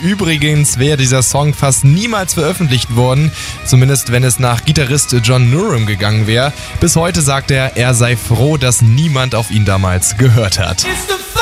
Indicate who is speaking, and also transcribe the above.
Speaker 1: Übrigens wäre dieser Song fast niemals veröffentlicht worden, zumindest wenn es nach Gitarrist John Norum gegangen wäre. Bis heute sagt er sei froh, dass niemand auf ihn damals gehört hat.